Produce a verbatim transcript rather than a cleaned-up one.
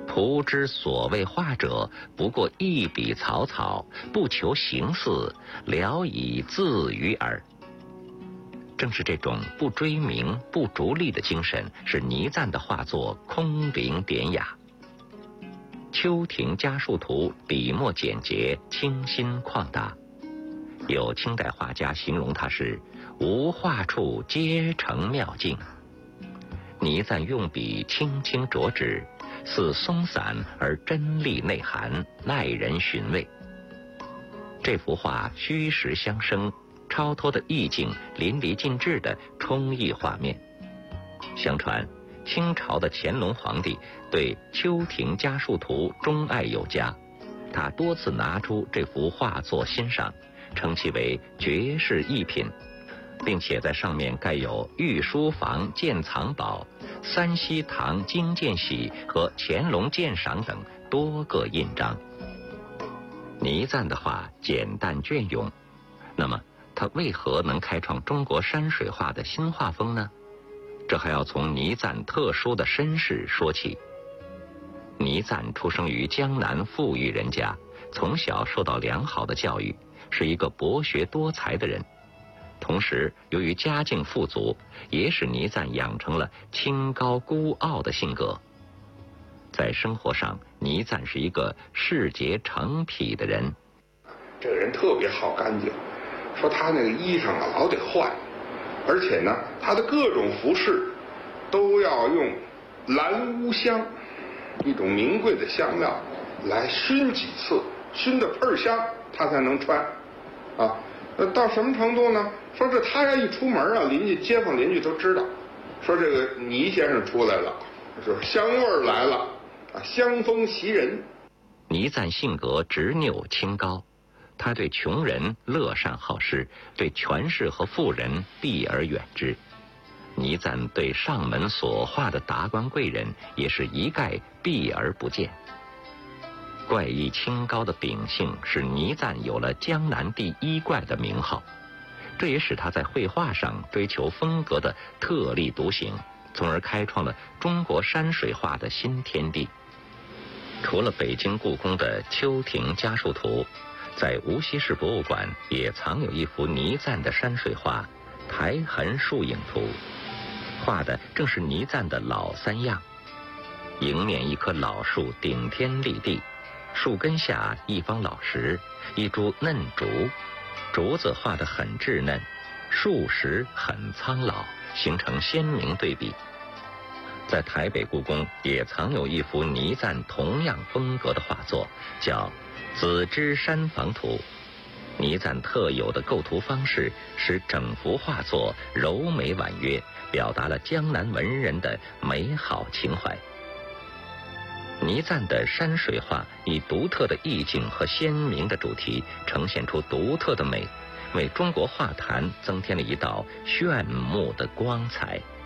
图之所谓画者，不过一笔草草，不求形似，聊以自娱耳。正是这种不追名、不逐利的精神，使倪瓒的画作空灵典雅。《秋亭家书图》笔墨简洁，清新旷达。有清代画家形容它是无画处皆成妙境。倪瓒用笔轻轻着指，似松散而真丽内涵，耐人寻味。这幅画虚实相生，超脱的意境淋漓尽致地充溢画面。相传清朝的乾隆皇帝对《秋亭家书图》钟爱有加，他多次拿出这幅画作欣赏，称其为绝世异品，并且在上面盖有御书房鉴藏宝、三希堂金鉴喜和乾隆鉴赏等多个印章。倪瓒的画简淡隽永，那么他为何能开创中国山水画的新画风呢？这还要从倪瓒特殊的身世说起。倪瓒出生于江南富裕人家，从小受到良好的教育，是一个博学多才的人。同时，由于家境富足，也使倪瓒养成了清高孤傲的性格。在生活上，倪瓒是一个视洁诚癖的人。 这个人特别好干净，说他那个衣裳啊老得换，而且呢，他的各种服饰都要用兰乌香，一种名贵的香料来熏几次，熏的倍儿香，他才能穿啊。那到什么程度呢？说这他要一出门啊，邻居街坊邻居都知道，说这个倪先生出来了，说香味儿来了啊，香风袭人。 倪瓒性格执拗清高，他对穷人乐善好施，对权势和富人避而远之。倪瓒对上门所画的达官贵人也是一概避而不见。怪异清高的秉性使倪瓒有了江南第一怪的名号，这也使他在绘画上追求风格的特立独行，从而开创了中国山水画的新天地。除了北京故宫的《秋亭家书图》，在无锡市博物馆也藏有一幅倪瓒的山水画《苔痕树影图》，画的正是倪瓒的老三样。迎面一棵老树顶天立地，树根下一方老石，一株嫩竹，竹子画得很稚嫩，树石很苍老，形成鲜明对比。在台北故宫也藏有一幅倪瓒同样风格的画作，叫《紫芝山房图》。倪瓒特有的构图方式使整幅画作柔美婉约，表达了江南文人的美好情怀。倪瓒的山水画以独特的意境和鲜明的主题呈现出独特的美，为中国画坛增添了一道炫目的光彩。